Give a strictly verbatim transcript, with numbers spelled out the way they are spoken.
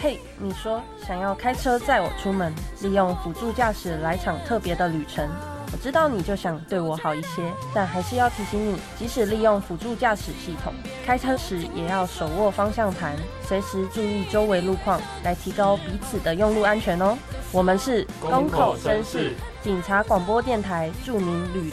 嘿，你说想要开车载我出门，利用辅助驾驶来场特别的旅程。我知道你就想对我好一些，但还是要提醒你，即使利用辅助驾驶系统，开车时也要手握方向盘，随时注意周围路况，来提高彼此的用路安全哦。我们是公口绅士警察广播电台著名旅